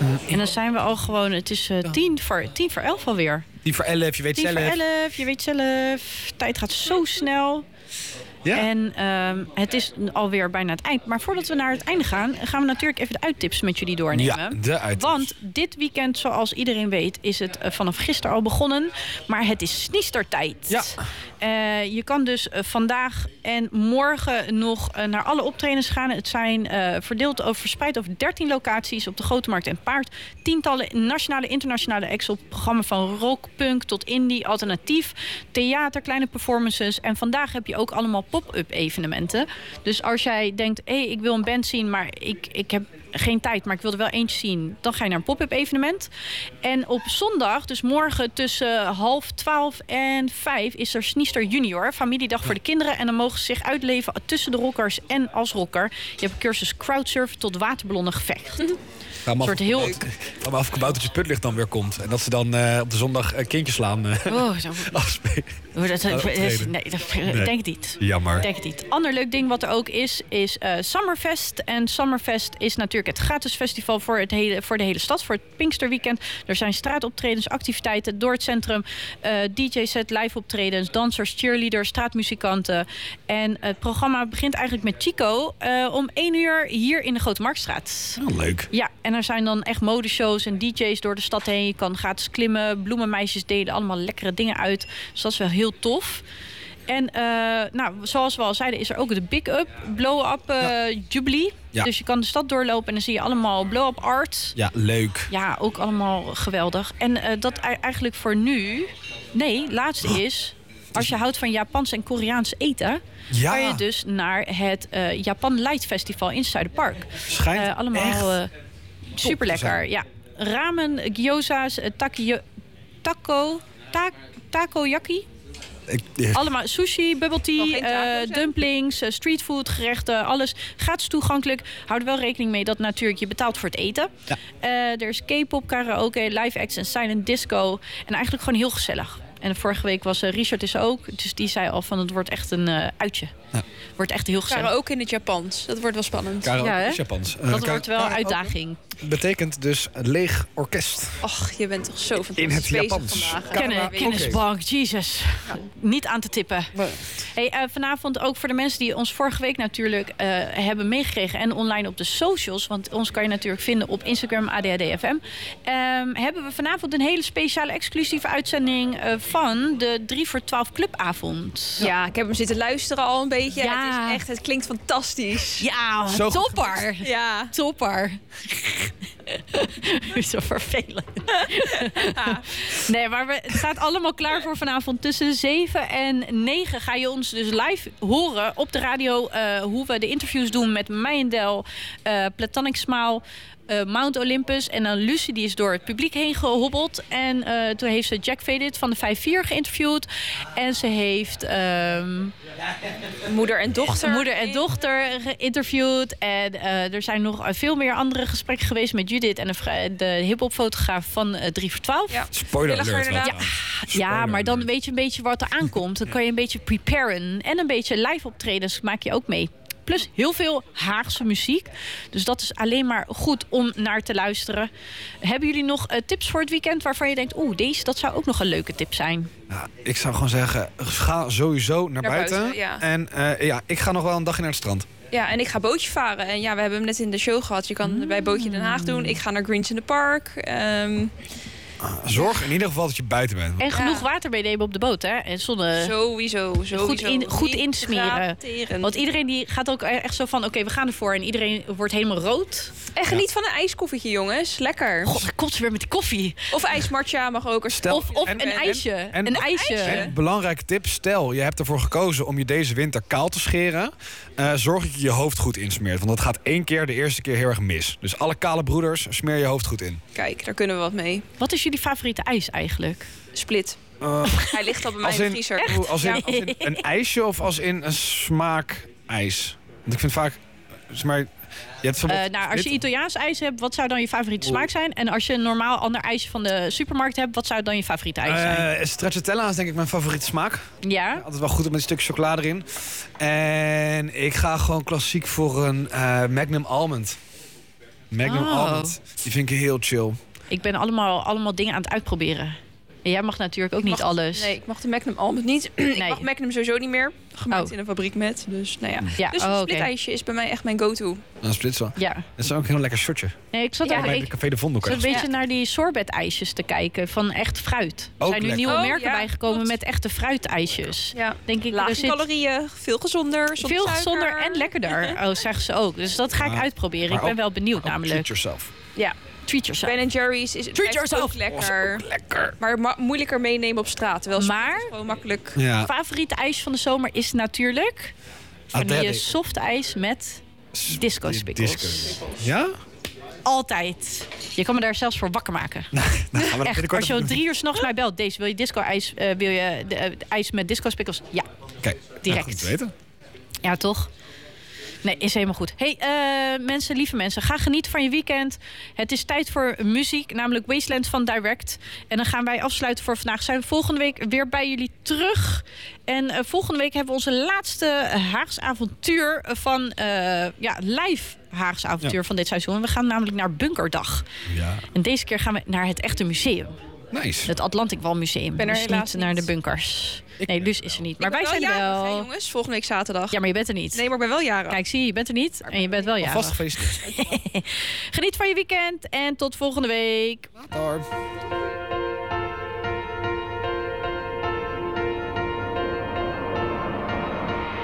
En dan zijn we al gewoon... Het is 10:10 alweer. 10:11, je weet zelf. 10:11, je weet zelf. Tijd gaat zo snel. Ja. En het is alweer bijna het eind. Maar voordat we naar het einde gaan... gaan we natuurlijk even de uittips met jullie doornemen. Ja, de uittips. Want dit weekend, zoals iedereen weet... is het vanaf gisteren al begonnen. Maar het is sniestertijd. Ja. Je kan dus vandaag en morgen nog naar alle optredens gaan. Het zijn verspreid over 13 locaties op de Grote Markt en Paard. Tientallen nationale, internationale acts op programma van rock, punk tot indie, alternatief, theater, kleine performances. En vandaag heb je ook allemaal pop-up evenementen. Dus als jij denkt, ik wil een band zien, maar ik heb geen tijd, maar ik wil er wel eentje zien, dan ga je naar een pop-up evenement. En op zondag, dus morgen tussen 11:30 en 5, is er Sniester Junior, familiedag voor de kinderen. En dan mogen ze zich uitleven tussen de rockers en als rocker. Je hebt een cursus crowdsurfen tot waterballonnen gevecht. Ga maar af kaboutertje Putlicht dan weer komt. En dat ze dan op de zondag kindjes slaan afspelen. Denk het niet. Jammer. Denk het niet. Ander leuk ding wat er ook is Summerfest. En Summerfest is natuurlijk het gratis festival voor de hele stad. Voor het Pinksterweekend. Er zijn straatoptredens, activiteiten door het centrum. DJ-set, live optredens, dansers, cheerleaders, straatmuzikanten. En het programma begint eigenlijk met Chico om 1 uur hier in de Grote Marktstraat. Oh, leuk. Ja, en er zijn dan echt modeshows en DJ's door de stad heen. Je kan gratis klimmen, bloemenmeisjes delen allemaal lekkere dingen uit. Dus dat is wel heel tof. En zoals we al zeiden, is er ook de Big Up Blow-Up Jubilee. Ja. Dus je kan de stad doorlopen en dan zie je allemaal blow-up art. Ja, leuk. Ja, ook allemaal geweldig. En dat eigenlijk voor nu... Nee, laatste is... Als je houdt van Japans en Koreaans eten... kan je dus naar het Japan Light Festival in Zuiderpark. Schijnt allemaal super lekker. Ja. Ramen, gyoza's, takoyaki. Allemaal sushi, bubble tea, dumplings, streetfood gerechten, alles gratis toegankelijk. Houd er wel rekening mee dat natuurlijk je betaalt voor het eten. Ja. Er is K-pop, karaoke, live acts en silent disco. En eigenlijk gewoon heel gezellig. En vorige week was Richard is ook. Dus die zei al van het wordt echt een uitje. Ja. Wordt echt heel gezellig. Karaoke in het Japans. Dat wordt wel spannend. Karaoke in het Japans. Dat wordt wel een uitdaging. Betekent dus leeg orkest. Och, je bent toch zo fantastisch in het Japans. Kennisbank, Jesus. Ja. Niet aan te tippen. Hey, vanavond ook voor de mensen die ons vorige week natuurlijk hebben meegekregen. En online op de socials. Want ons kan je natuurlijk vinden op Instagram ADHDFM. Hebben we vanavond een hele speciale exclusieve uitzending van de 3 voor 12 clubavond. Ja, ik heb hem zitten luisteren al een beetje. Ja. Het klinkt fantastisch. Ja, zo topper. Ja, topper. Zo vervelend. Nee, maar het staat allemaal klaar voor vanavond. Tussen 7 en 9 ga je ons dus live horen op de radio hoe we de interviews doen met Mayendel, Platonic Smile, Mount Olympus. En dan Lucie, die is door het publiek heen gehobbeld. En toen heeft ze Jack Faded van de 5-4 geïnterviewd. En ze heeft moeder en dochter geïnterviewd. En er zijn nog veel meer andere gesprekken geweest met Judith en de hiphopfotograaf van 3 voor 12. Ja. Spoiler alert. Ja, maar dan weet je een beetje wat er aankomt. Dan kan je een beetje preparen. En een beetje live optredens maak je ook mee. Plus heel veel Haagse muziek. Dus dat is alleen maar goed om naar te luisteren. Hebben jullie nog tips voor het weekend waarvan je denkt... dat zou ook nog een leuke tip zijn? Nou, ik zou gewoon zeggen, ga sowieso naar buiten. Ja. En ik ga nog wel een dagje naar het strand. Ja, en ik ga bootje varen. En ja, we hebben hem net in de show gehad. Je kan bij Bootje Den Haag doen. Ik ga naar Greens in the Park. Zorg in ieder geval dat je buiten bent. En genoeg water meenemen op de boot, hè? En Sowieso. Goed insmeren. Want iedereen die gaat ook echt zo van... Oké, we gaan ervoor. En iedereen wordt helemaal rood. En geniet van een ijskoffietje, jongens. Lekker. God, dan komt ze weer met die koffie. Of ijsmatcha mag ook. Of een ijsje. Een ijsje. En belangrijke tip. Stel, je hebt ervoor gekozen om je deze winter kaal te scheren. Zorg dat je je hoofd goed insmeert. Want dat gaat 1 keer de eerste keer heel erg mis. Dus alle kale broeders, smeer je hoofd goed in. Kijk, daar kunnen we wat mee. Wat is jullie favoriete ijs eigenlijk? Split. Hij ligt al bij mij in de vriezer. Als in een ijsje of als in een smaakijs? Want ik vind vaak... Als je Italiaans ijs hebt, wat zou dan je favoriete smaak zijn? En als je een normaal ander ijsje van de supermarkt hebt, wat zou dan je favoriete ijs zijn? Stracciatella is denk ik mijn favoriete smaak. Ja? Altijd wel goed met een stuk chocolade erin. En ik ga gewoon klassiek voor een Magnum Almond. Magnum Almond. Die vind ik heel chill. Ik ben allemaal dingen aan het uitproberen. En jij mag natuurlijk ook niet alles. Nee, ik mag de Magnum Almond niet. Ik mag Magnum sowieso niet meer. Gemaakt in een fabriek met. Dus nou ja. Dus een splitijsje is bij mij echt mijn go-to. Een splitsel. Ja. Dat is ook een heel lekker shotje. Nee, ik zat bij de Café de Vondel. een beetje naar die sorbet-ijsjes te kijken van echt fruit. Er zijn nu nieuwe merken bijgekomen met echte fruitijsjes. Ja. Denk ik, laag in calorieën, veel gezonder. Veel gezonder en lekkerder. Oh, zeggen ze ook. Dus dat ga ik uitproberen. Ik ben wel benieuwd namelijk. Treat yourself. Ja. Treat yourself. Ben Jerry's is ook lekker. Maar moeilijker meenemen op straat. Terwijl is gewoon makkelijk. Ja. Favoriete ijs van de zomer is natuurlijk vanille soft ijs met disco spikkels. Ja? Altijd. Je kan me daar zelfs voor wakker maken. Echt, als je om 3 uur 's nachts mij belt. Deze, wil je disco ijs? Wil je ijs met disco spikkels? Ja. Direct. Goed te weten. Ja, toch? Nee, is helemaal goed. Hey, lieve mensen, ga genieten van je weekend. Het is tijd voor muziek, namelijk Wasteland van Direct. En dan gaan wij afsluiten voor vandaag. Zijn we volgende week weer bij jullie terug. En volgende week hebben we onze laatste Haags avontuur van live Haags avontuur van dit seizoen. We gaan namelijk naar Bunkerdag. Ja. En deze keer gaan we naar het echte museum. Nice. Het Atlantic Wall Museum. Ben er helaas niet naar de bunkers. Nee, dus is er niet. Maar wij zijn er wel. Hè, jongens, volgende week zaterdag. Ja, maar je bent er niet. Nee, maar ik ben wel jarig. Kijk, zie je bent er niet en je bent wel jarig. Vast gefeliciteerd. Geniet van je weekend en tot volgende week. Later.